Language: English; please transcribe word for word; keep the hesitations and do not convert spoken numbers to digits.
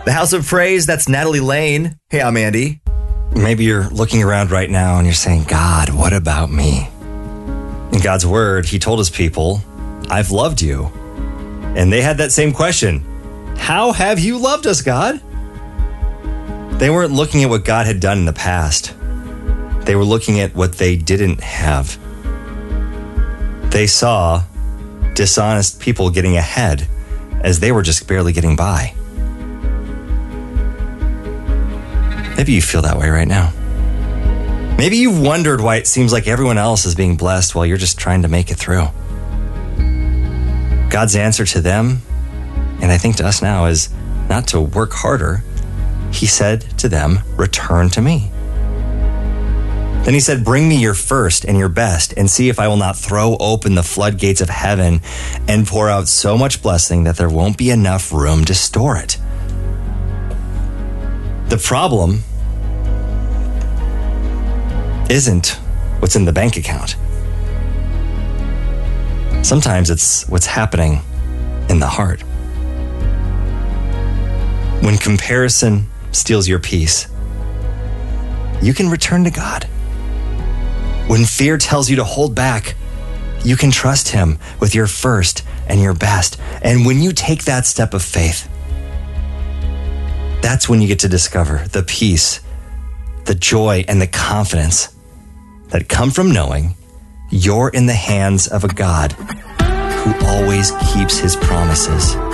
The House of Praise, that's Natalie Lane. Hey, I'm Andy. Maybe you're looking around right now and you're saying, God, what about me? In God's word, he told his people, I've loved you. And they had that same question. How have you loved us, God? They weren't looking at what God had done in the past. They were looking at what they didn't have. They saw dishonest people getting ahead as they were just barely getting by. Maybe you feel that way right now. Maybe you've wondered why it seems like everyone else is being blessed while you're just trying to make it through. God's answer to them, and I think to us now, is not to work harder. He said to them, return to me. Then he said, bring me your first and your best and see if I will not throw open the floodgates of heaven and pour out so much blessing that there won't be enough room to store it. The problem isn't what's in the bank account. Sometimes it's what's happening in the heart. When comparison steals your peace, you can return to God. When fear tells you to hold back, you can trust him with your first and your best. And when you take that step of faith, that's when you get to discover the peace, the joy, and the confidence that come from knowing you're in the hands of a God who always keeps his promises.